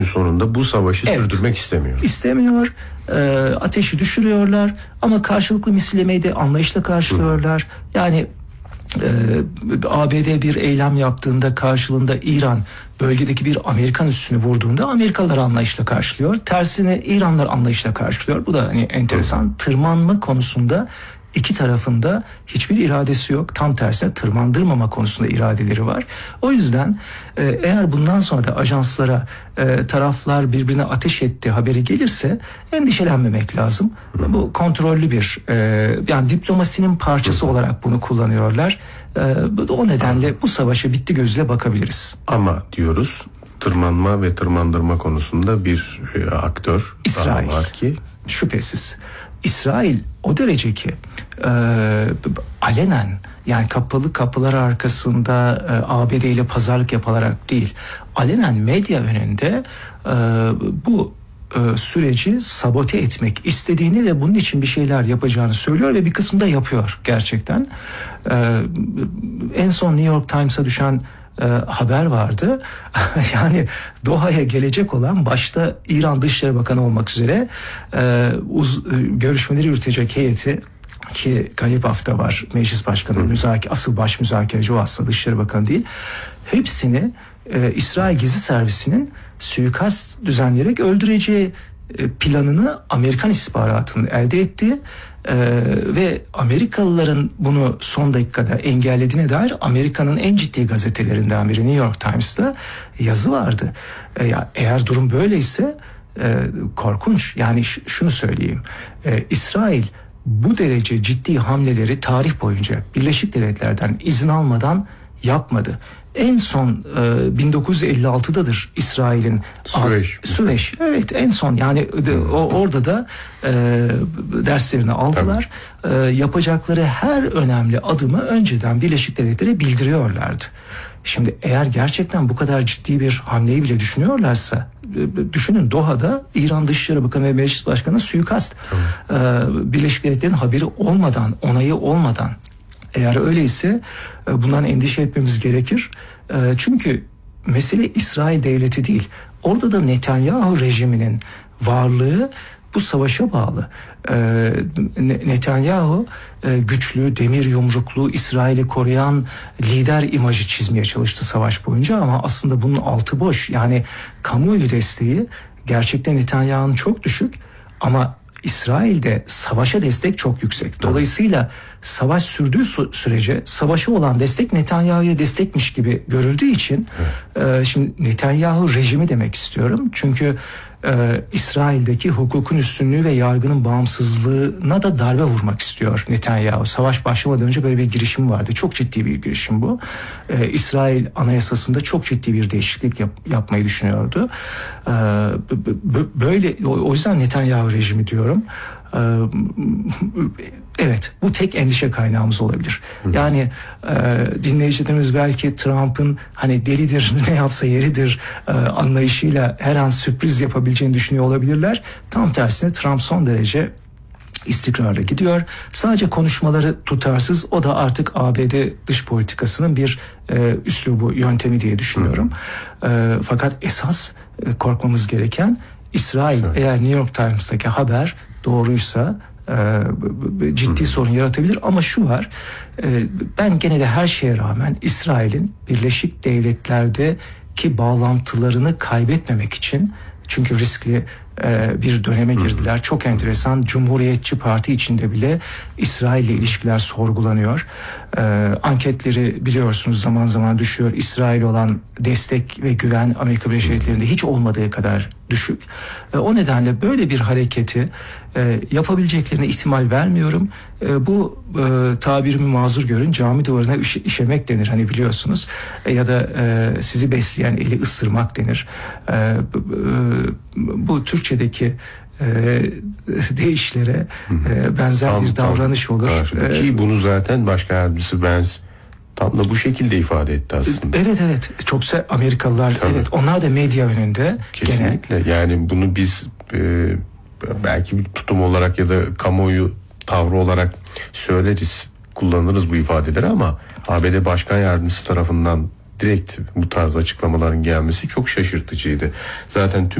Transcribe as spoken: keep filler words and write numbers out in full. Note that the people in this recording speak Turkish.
sonunda bu savaşı evet, sürdürmek istemiyor. İstemiyor. E, ateşi düşürüyorlar ama karşılıklı misillemeyi de anlayışla karşılıyorlar. Hı. Yani e, A B D bir eylem yaptığında karşılığında İran bölgedeki bir Amerikan üssünü vurduğunda Amerikalılar anlayışla karşılıyor. Tersine İranlar anlayışla karşılıyor. Bu da hani enteresan. Hı. Tırmanma konusunda İki tarafında hiçbir iradesi yok. Tam tersine tırmandırmama konusunda iradeleri var. O yüzden e, eğer bundan sonra da ajanslara e, taraflar birbirine ateş etti haberi gelirse endişelenmemek lazım. Hı. Bu kontrollü bir e, yani diplomasinin parçası Hı. olarak bunu kullanıyorlar. E, o nedenle Hı. bu savaşa bitti gözüyle bakabiliriz. Ama diyoruz tırmanma ve tırmandırma konusunda bir e, aktör İsrail daha var ki şüphesiz. İsrail o derece ki e, alenen yani kapalı kapılar arkasında e, A B D ile pazarlık yapılarak değil, alenen medya önünde e, bu e, süreci sabote etmek istediğini ve bunun için bir şeyler yapacağını söylüyor ve bir kısmında yapıyor gerçekten. E, en son New York Times'a düşen E, haber vardı. Yani Doha'ya gelecek olan başta İran Dışişleri Bakanı olmak üzere e, uz, e, görüşmeleri yürütecek heyeti ki Galibaf da var meclis başkanı, müzake, asıl baş müzakereci o aslında Dışişleri Bakanı değil. Hepsini e, İsrail Gizli Servisi'nin suikast düzenleyerek öldüreceği e, planını Amerikan istihbaratının elde ettiği Ee, ve Amerikalıların bunu son dakikada engellediğine dair Amerika'nın en ciddi gazetelerinden biri New York Times'ta yazı vardı. Ee, ya, eğer durum böyleyse e, korkunç. Yani ş- şunu söyleyeyim. Ee, İsrail bu derece ciddi hamleleri tarih boyunca Birleşik Devletler'den izin almadan yapmadı. En son e, bin dokuz yüz elli altıdadır İsrail'in Süveyş. A, Süveyş. Evet, en son yani de, o, orada da e, derslerini aldılar. E, yapacakları her önemli adımı önceden Birleşik Devletlere bildiriyorlardı. Şimdi eğer gerçekten bu kadar ciddi bir hamleyi bile düşünüyorlarsa e, düşünün, Doha'da İran Dışişleri Bakanı ve Meclis Başkanı suikast. E, Birleşik Devletler'in haberi olmadan, onayı olmadan. Eğer öyleyse bundan endişe etmemiz gerekir. Çünkü mesele İsrail devleti değil. Orada da Netanyahu rejiminin varlığı bu savaşa bağlı. Netanyahu güçlü, demir yumruklu, İsrail'i koruyan lider imajı çizmeye çalıştı savaş boyunca ama aslında bunun altı boş. Yani kamuoyu desteği gerçekten Netanyahu'nun çok düşük ama İsrail'de savaşa destek çok yüksek. Dolayısıyla savaş sürdüğü sürece savaşa olan destek Netanyahu'ya destekmiş gibi görüldüğü için e, şimdi Netanyahu rejimi demek istiyorum. Çünkü e, İsrail'deki hukukun üstünlüğü ve yargının bağımsızlığına da darbe vurmak istiyor Netanyahu. Savaş başlamadan önce böyle bir girişim vardı. Çok ciddi bir girişim bu. E, İsrail anayasasında çok ciddi bir değişiklik yap, yapmayı düşünüyordu. E, böyle o yüzden Netanyahu rejimi diyorum. E, Evet, bu tek endişe kaynağımız olabilir. Hı. Yani e, dinleyicilerimiz belki Trump'ın hani delidir, ne yapsa yeridir e, anlayışıyla her an sürpriz yapabileceğini düşünüyor olabilirler. Tam tersine Trump son derece istikrarlı gidiyor. Sadece konuşmaları tutarsız. O da artık A B D dış politikasının bir e, üslubu, yöntemi diye düşünüyorum. E, fakat esas e, korkmamız gereken İsrail. Evet. Eğer New York Times'taki haber doğruysa ciddi sorun yaratabilir ama şu var, ben gene de her şeye rağmen İsrail'in Birleşik Devletler'deki bağlantılarını kaybetmemek için, çünkü riskli bir döneme girdiler. Çok enteresan, Cumhuriyetçi Parti içinde bile İsrail ile ilişkiler sorgulanıyor. Anketleri biliyorsunuz zaman zaman düşüyor. İsrail olan destek ve güven Amerika Birleşik Devletleri'nde hiç olmadığı kadar düşük. O nedenle böyle bir hareketi e, yapabileceklerine ihtimal vermiyorum. E, bu e, tabirimi mazur görün, cami duvarına üş, işemek denir hani biliyorsunuz. E, ya da e, sizi besleyen eli ısırmak denir. E, e, bu Türkçedeki e, deyişlere e, benzer tam, bir davranış tam olur. E, Ki bunu zaten Başkan Yardımcısı Vance tam da bu şekilde ifade etti aslında. Evet evet. Çoksa Amerikalılar, tabii. Evet, onlar da medya önünde. Kesinlikle. Gene. Yani bunu biz e, belki bir tutum olarak ya da kamuoyu tavrı olarak söyleriz, kullanırız bu ifadeleri ama A B D Başkan Yardımcısı tarafından direkt bu tarz açıklamaların gelmesi çok şaşırtıcıydı. Zaten tüm